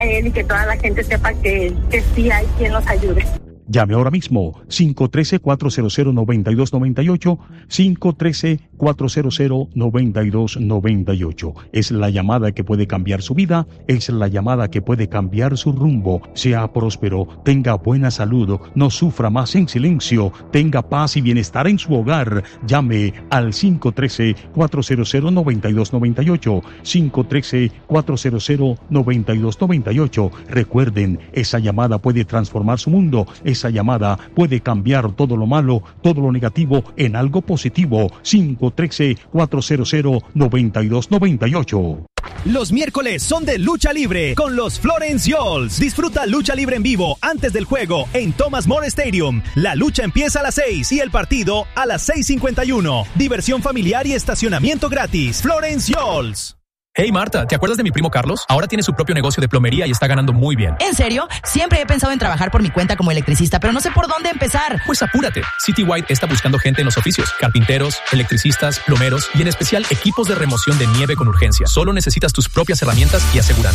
él y que toda la gente sepa que sí hay quien los ayude. Llame ahora mismo 513-400-9298, 513-400-9298. Es la llamada que puede cambiar su vida, es la llamada que puede cambiar su rumbo. Sea próspero, tenga buena salud, no sufra más en silencio, tenga paz y bienestar en su hogar. Llame al 513-400-9298, 513-400-9298. Recuerden, esa llamada puede transformar su mundo. Esa llamada puede cambiar todo lo malo, todo lo negativo en algo positivo. 513-400-9298. Los miércoles son de lucha libre con los Florence Yols. Disfruta lucha libre en vivo antes del juego en Thomas More Stadium. La lucha empieza a las 6 y el partido a las 6:51. Diversión familiar y estacionamiento gratis. Florence Yols. Hey Marta, ¿te acuerdas de mi primo Carlos? Ahora tiene su propio negocio de plomería y está ganando muy bien. ¿En serio? Siempre he pensado en trabajar por mi cuenta como electricista, pero no sé por dónde empezar. Pues apúrate. Citywide está buscando gente en los oficios. Carpinteros, electricistas, plomeros y en especial equipos de remoción de nieve con urgencia. Solo necesitas tus propias herramientas y aseguranza.